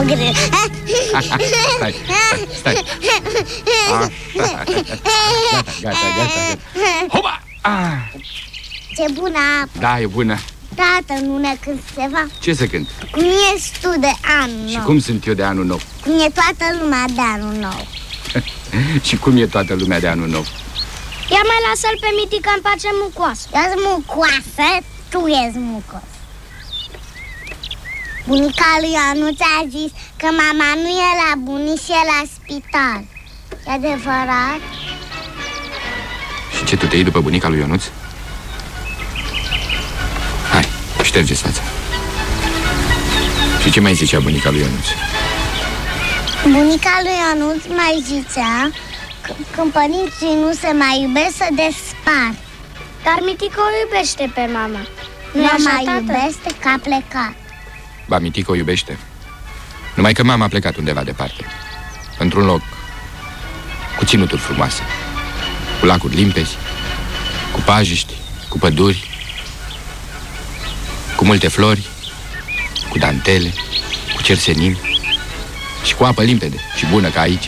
greu. Stai. Gata. Hopa! Ce bună apă. Da, e bună. Tată, nu ne cânt ceva? Ce să cânt? Cum ești tu de anul nou? Și cum sunt eu de anul nou? Cum e toată lumea de anul nou? Și cum e toată lumea de anul nou? Ia mai lasă-l pe Mitică în pace mucoasă. Eu-s mucoasă, tu ești mucos. Bunica lui Ionuț a zis că mama nu e la bunici, e la spital. E adevărat? Și ce, tu te iei după bunica lui Ionuț? Hai, șterge-ți fața. Și ce mai zicea bunica lui Ionuț? Bunica lui Ionuț mai zicea că când părinții nu se mai iubesc, să despart. Dar Mitică o iubește pe mama. Nu mai iubește că a plecat. Ba, Mitică o iubește. Numai că mama a plecat undeva departe, într-un loc cu ținuturi frumoase, cu lacuri limpezi, cu pajiști, cu păduri, cu multe flori, cu dantele, cu cer senin și cu apă limpede și bună ca aici.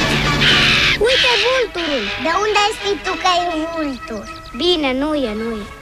Uite vulturul! De unde știi tu că e vultur? Bine, nu e.